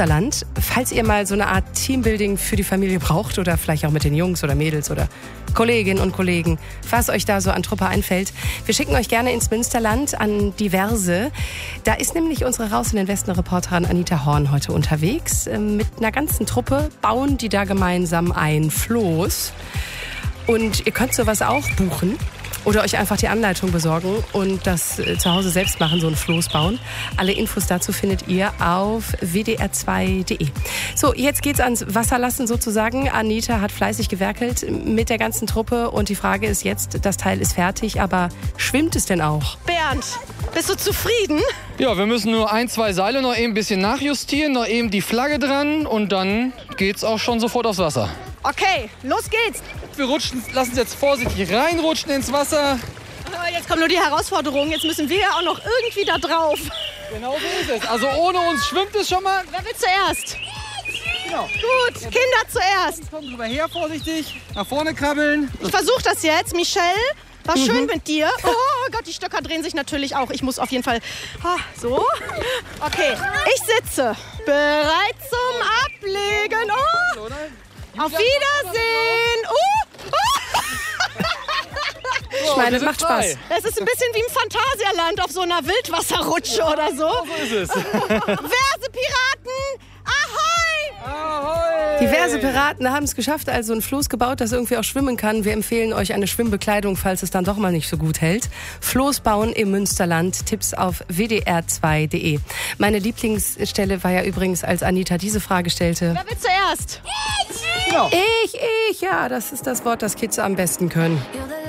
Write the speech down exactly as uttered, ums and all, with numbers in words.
Münsterland. Falls ihr mal so eine Art Teambuilding für die Familie braucht oder vielleicht auch mit den Jungs oder Mädels oder Kolleginnen und Kollegen, was euch da so an Truppe einfällt, wir schicken euch gerne ins Münsterland an diverse. Da ist nämlich unsere Raus in den Westen-Reporterin Anita Horn heute unterwegs. Mit einer ganzen Truppe bauen die da gemeinsam ein Floß. Und ihr könnt sowas auch buchen. Oder euch einfach die Anleitung besorgen und das äh, zu Hause selbst machen, so ein Floß bauen. Alle Infos dazu findet ihr auf w d r zwei punkt d e. So, jetzt geht's ans Wasserlassen sozusagen. Anita hat fleißig gewerkelt mit der ganzen Truppe und die Frage ist jetzt, das Teil ist fertig, aber schwimmt es denn auch? Bernd, bist du zufrieden? Ja, wir müssen nur ein, zwei Seile noch eben ein bisschen nachjustieren, noch eben die Flagge dran und dann geht's auch schon sofort aufs Wasser. Okay, los geht's. Wir rutschen, lassen uns jetzt vorsichtig reinrutschen ins Wasser. Jetzt kommt nur die Herausforderung. Jetzt müssen wir ja auch noch irgendwie da drauf. Genau so ist es. Also ohne uns schwimmt es schon mal. Wer will zuerst? Genau. Gut, Kinder zuerst. Komm drüber her, vorsichtig. Nach vorne krabbeln. Ich versuche das jetzt. Michelle, war mhm. schön mit dir. Oh Gott, die Stöcker drehen sich natürlich auch. Ich muss auf jeden Fall... Ah, so. Okay, ich sitze. Bereit zum Ablegen. Oh. Auf Wiedersehen! Uh, uh. Ich meine, das macht Spaß. Es ist ein bisschen wie im Phantasialand auf so einer Wildwasserrutsche ja, oder so. So ist es. Diverse Piraten, ahoi! Ahoi! Diverse Piraten haben es geschafft, also ein Floß gebaut, das irgendwie auch schwimmen kann. Wir empfehlen euch eine Schwimmbekleidung, falls es dann doch mal nicht so gut hält. Floß bauen im Münsterland. Tipps auf w d r zwei punkt d e. Meine Lieblingsstelle war ja übrigens, als Anita diese Frage stellte. Wer will zuerst? Ich! Ich, ich, ja, das ist das Wort, das Kids am besten können.